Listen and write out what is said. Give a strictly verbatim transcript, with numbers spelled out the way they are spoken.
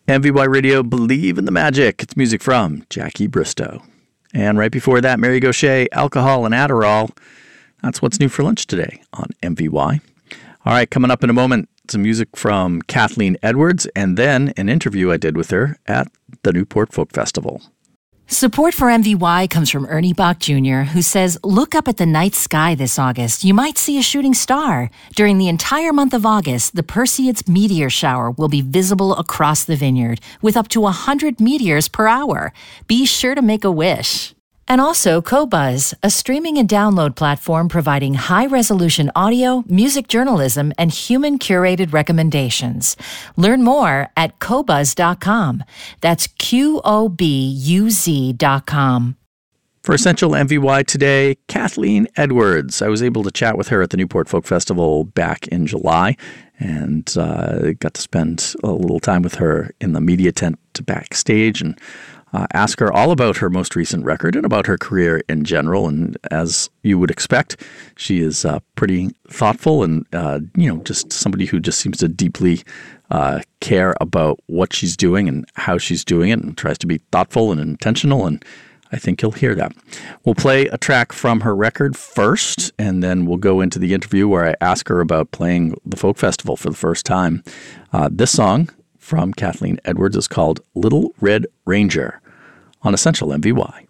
M V Y Radio, Believe in the Magic. It's music from Jackie Bristow. And right before that, Mary Gauthier, Alcohol and Adderall. That's what's new for lunch today on M V Y. All right, coming up in a moment, some music from Kathleen Edwards, and then an interview I did with her at the Newport Folk Festival. Support for M V Y comes from Ernie Bach Junior, who says, look up at the night sky this August. You might see a shooting star. During the entire month of August, the Perseids meteor shower will be visible across the vineyard with up to one hundred meteors per hour. Be sure to make a wish. And also Qobuz, a streaming and download platform providing high-resolution audio, music journalism, and human-curated recommendations. Learn more at qobuz dot com. That's Q O B U Z dot com. For Essential M V Y today, Kathleen Edwards. I was able to chat with her at the Newport Folk Festival back in July and uh, got to spend a little time with her in the media tent backstage and Uh, ask her all about her most recent record and about her career in general. And as you would expect, she is uh, pretty thoughtful and, uh, you know, just somebody who just seems to deeply uh, care about what she's doing and how she's doing it and tries to be thoughtful and intentional. And I think you'll hear that. We'll play a track from her record first, and then we'll go into the interview where I ask her about playing the folk festival for the first time. Uh, this song from Kathleen Edwards is called Little Red Ranger on Essential M V Y.